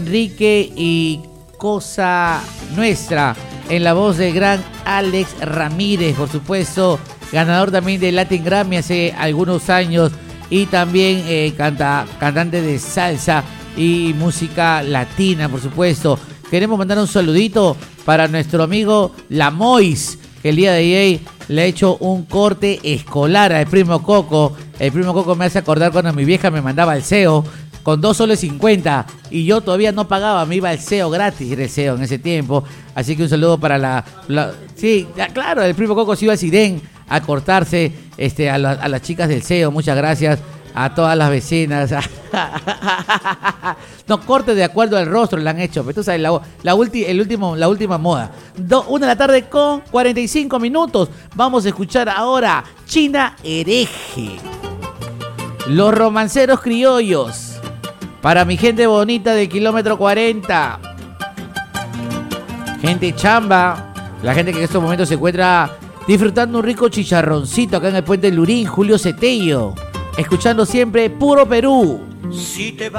Enrique y Cosa Nuestra, en la voz del gran Alex Ramírez, por supuesto, ganador también de Latin Grammy hace algunos años y también cantante de salsa y música latina, por supuesto. Queremos mandar un saludito para nuestro amigo Lamois, que el día de ayer le ha hecho un corte escolar al primo Coco. El primo Coco me hace acordar cuando mi vieja me mandaba al SEO con 2.50 soles y yo todavía no pagaba, me iba al SEO gratis, era el SEO en ese tiempo. Así que un saludo para sí, claro, el primo Coco se iba al Sidén a cortarse a las chicas del SEO. Muchas gracias a todas las vecinas. No, corte de acuerdo al rostro le han hecho, pero tú sabes, la última moda. 1:45 p.m. Vamos a escuchar ahora China Hereje, Los Romanceros Criollos. Para mi gente bonita de kilómetro 40, gente chamba, la gente que en estos momentos se encuentra disfrutando un rico chicharroncito acá en el Puente Lurín, Julio Cetello, escuchando siempre Puro Perú. Si te